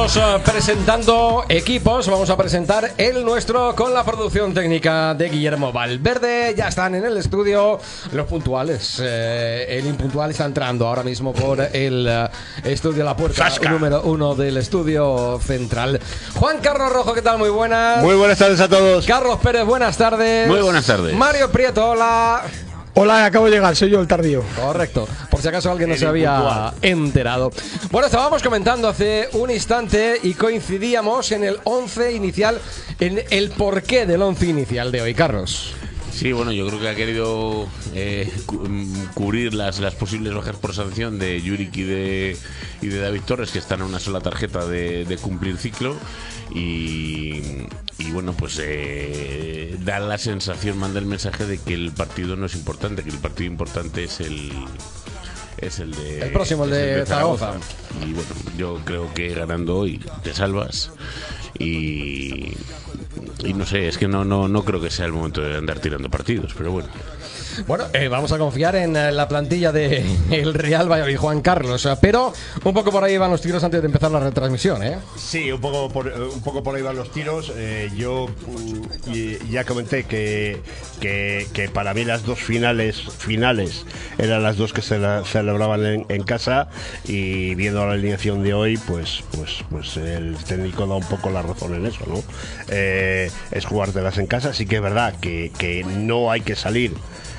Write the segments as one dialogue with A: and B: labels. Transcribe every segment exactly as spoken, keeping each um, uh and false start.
A: Estamos uh, presentando equipos, vamos a presentar el nuestro con la producción técnica de Guillermo Valverde. Ya están en el estudio los puntuales, eh, el impuntual está entrando ahora mismo por el uh, estudio, la puerta Fasca. número uno del estudio central. Juan Carlos Rojo, ¿qué tal? Muy buenas.
B: Muy buenas tardes a todos.
A: Carlos Pérez, buenas tardes.
C: Muy buenas tardes.
A: Mario Prieto, hola.
D: Hola, acabo de llegar, soy yo el tardío.
A: Correcto, por si acaso alguien no se había enterado. Bueno, estábamos comentando hace un instante y coincidíamos en el once inicial, en el porqué del once inicial de hoy, Carlos.
C: Sí, bueno, yo creo que ha querido eh, cu cubrir las, las posibles bajas por sanción de Juric y de, y de David Torres, que están en una sola tarjeta de, de cumplir ciclo. Y, y bueno, pues eh, da la sensación, manda el mensaje de que el partido no es importante, que el partido importante es el es el de
A: el próximo, el de, el de Zaragoza.
C: Y bueno, yo creo que ganando hoy te salvas. Y, y no sé, es que no, no, no creo que sea el momento de andar tirando partidos, pero bueno.
A: Bueno, eh, vamos a confiar en eh, la plantilla de el Real Valladolid, Juan Carlos, pero un poco por ahí van los tiros antes de empezar la retransmisión, ¿eh?
B: Sí, un poco por, un poco por ahí van los tiros. Eh, yo mm, ya comenté que, que, que para mí las dos finales finales eran las dos que se la, celebraban en, en casa, y viendo la alineación de hoy, pues, pues, pues el técnico da un poco la razón en eso, ¿no? Eh, es jugártelas en casa. Sí que es verdad que, que no hay que salir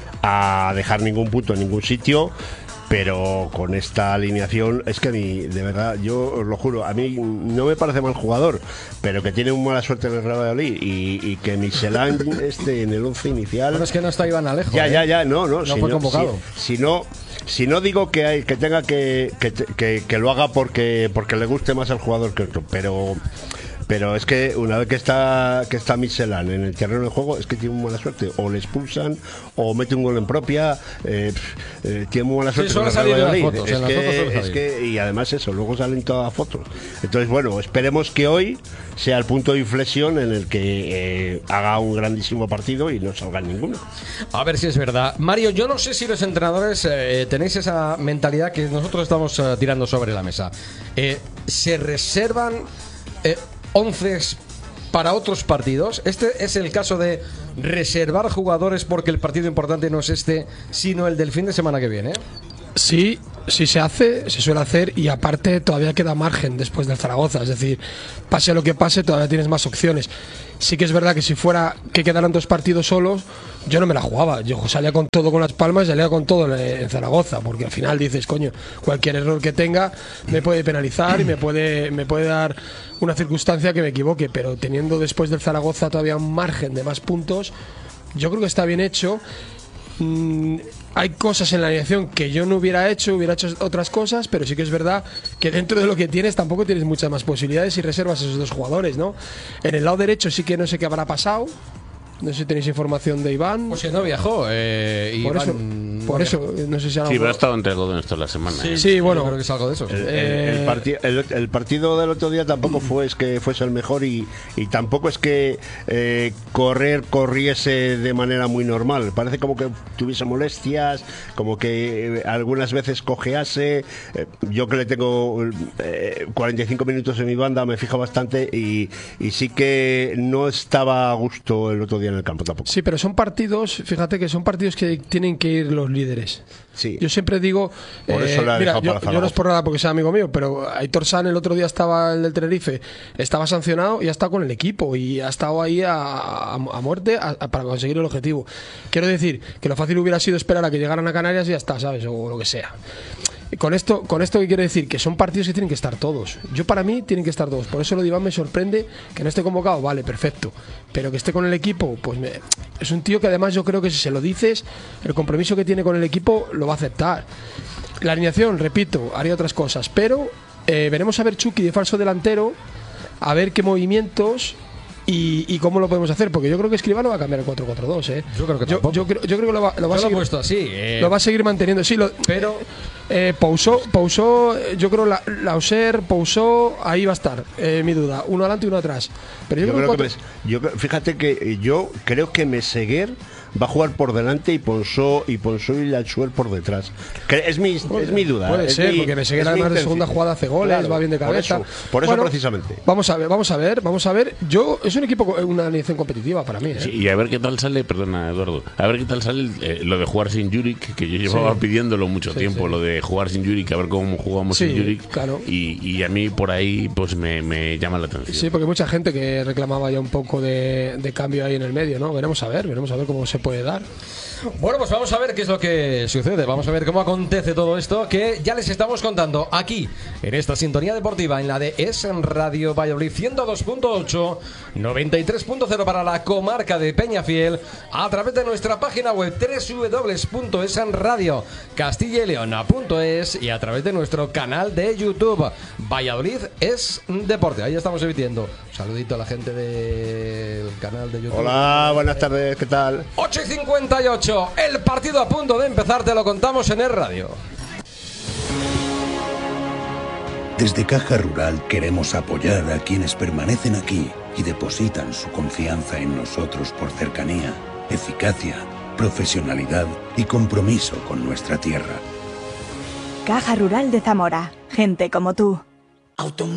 B: a dejar ningún punto en ningún sitio, pero con esta alineación es que a mí, de verdad, yo os lo juro, a mí no me parece mal jugador, pero que tiene una mala suerte en el Real Valladolid, y, y que Michelán esté en el once inicial.
A: Pero es que no está Iván Alejo.
B: Ya,
A: ¿eh? ya,
B: ya, no, no,
A: no
B: si
A: fue
B: no,
A: convocado.
B: Si, si no, si no digo que hay, que tenga que que, que que lo haga porque porque le guste más al jugador que otro, pero Pero es que una vez que está que está Michelán en el terreno de juego, es que tiene muy mala suerte. O le expulsan, o mete un gol en propia. Eh, eh, tiene muy mala suerte.
A: Sí, suele salir en las fotos,
B: es
A: en las
B: que,
A: fotos suele
B: es
A: salir.
B: que, y además eso, luego salen todas las fotos. Entonces, bueno, esperemos que hoy sea el punto de inflexión en el que eh, haga un grandísimo partido y no salga ninguno.
A: A ver si es verdad. Mario, yo no sé si los entrenadores eh, tenéis esa mentalidad que nosotros estamos eh, tirando sobre la mesa. Eh, ¿Se reservan Eh, once para otros partidos? Este es el caso de reservar jugadores porque el partido importante no es este, sino el del fin de semana que viene.
D: Sí, sí se hace, se suele hacer, y aparte todavía queda margen después del Zaragoza, es decir, pase lo que pase, todavía tienes más opciones. Sí que es verdad que si fuera que quedaran dos partidos solos, yo no me la jugaba, yo salía con todo con Las Palmas y salía con todo en Zaragoza, porque al final dices, coño, cualquier error que tenga me puede penalizar y me puede, me puede dar una circunstancia que me equivoque, pero teniendo después del Zaragoza todavía un margen de más puntos, yo creo que está bien hecho. Mm, hay cosas en la alineación que yo no hubiera hecho, hubiera hecho otras cosas, pero sí que es verdad que dentro de lo que tienes tampoco tienes muchas más posibilidades si reservas a esos dos jugadores, ¿no? En el lado derecho sí que no sé qué habrá pasado. No sé si tenéis información de Iván.
A: Pues que no viajó. Eh,
D: por
A: Iván
D: eso,
A: no
D: por
A: viajó.
D: eso, no sé si algo.
C: Sí, pero ha estado entre algodón esto la semana.
A: Sí,
C: ¿eh?
D: sí, bueno,
A: creo que es algo de eso.
B: El,
D: Eh,
B: el, parti el, el partido del otro día tampoco fue es que fuese el mejor, y, y tampoco es que eh, correr corriese de manera muy normal. Parece como que tuviese molestias, como que eh, algunas veces cojease. Eh, yo que le tengo eh, cuarenta y cinco minutos en mi banda, me fijo bastante, y, y sí que no estaba a gusto el otro día en el campo tampoco.
D: Sí, pero son partidos, fíjate que son partidos que tienen que ir los líderes.
B: Sí.
D: Yo siempre digo,
B: Por
D: eh,
B: eso la he
D: mira,
B: dejado
D: yo,
B: para
D: yo no es
B: Zaragoza.
D: por nada porque sea amigo mío, pero Aitor San el otro día estaba, el del Tenerife, estaba sancionado y ha estado con el equipo y ha estado ahí a, a, a muerte a, a, para conseguir el objetivo. Quiero decir que lo fácil hubiera sido esperar a que llegaran a Canarias y ya está, ¿sabes? O lo que sea. Con esto, con esto que quiero decir que son partidos que tienen que estar todos. Yo para mí tienen que estar todos. Por eso lo de Iván me sorprende que no esté convocado, vale, perfecto. Pero que esté con el equipo, pues me, es un tío que además yo creo que si se lo dices, el compromiso que tiene con el equipo lo va a aceptar. La alineación, repito, haría otras cosas, pero eh, veremos a ver Chucky de falso delantero, a ver qué movimientos y, y cómo lo podemos hacer, porque yo creo que Escribano va a cambiar el cuatro cuatro dos, ¿eh?
A: Yo creo que
D: yo,
A: tampoco.
D: yo, creo, yo creo que lo va, lo va a
A: Yo lo he
D: seguir
A: puesto así. Eh,
D: lo va a seguir manteniendo, sí, lo,
A: pero
D: eh, Pausó, Pausó, yo creo la, Lauser, Pausó, ahí va a estar, eh, mi duda, uno adelante y uno atrás. Pero yo,
B: Yo
D: creo,
B: creo
D: que
B: que me- yo creo- fíjate que yo creo que Meseguer va a jugar por delante y Ponsó y Ponsó y Llachuel por detrás. Que es mi es mi duda.
D: Puede
B: es
D: ser,
B: mi,
D: porque Meseguer además de segunda jugada hace goles,
B: Claro,
D: va bien de cabeza.
B: Por eso, por eso
D: Bueno,
B: precisamente.
D: Vamos a ver, vamos a ver, vamos a ver. Yo es un equipo, una alineación competitiva para mí. ¿eh?
C: Sí, y a ver qué tal sale, perdona Eduardo, a ver qué tal sale eh, lo de jugar sin Juric, que yo llevaba
D: Sí.
C: pidiéndolo mucho
D: Sí,
C: tiempo,
D: sí.
C: lo de jugar sin Juric, a ver cómo jugamos
D: Sí,
C: sin Juric.
D: claro.
C: Y, y a mí por ahí pues me, me llama la atención.
D: Sí, porque mucha gente que reclamaba ya un poco de, de cambio ahí en el medio, ¿no? Veremos a ver, veremos a ver cómo se puede dar.
A: Bueno, pues vamos a ver qué es lo que sucede. Vamos a ver cómo acontece todo esto que ya les estamos contando aquí, en esta sintonía deportiva, en la de Es Radio Valladolid ciento dos punto ocho, noventa y tres punto cero para la comarca de Peñafiel, a través de nuestra página web doble u doble u doble u punto es radio castilla y león punto es y a través de nuestro canal de YouTube Valladolid es Deporte. Ahí estamos emitiendo. Un saludito a la gente del canal de YouTube.
B: Hola, buenas tardes, ¿qué tal?
A: ocho y cincuenta y ocho, el partido a punto de empezar, te lo contamos en el radio.
E: Desde Caja Rural queremos apoyar a quienes permanecen aquí y depositan su confianza en nosotros por cercanía, eficacia, profesionalidad y compromiso con nuestra tierra.
F: Caja Rural de Zamora. Gente como tú.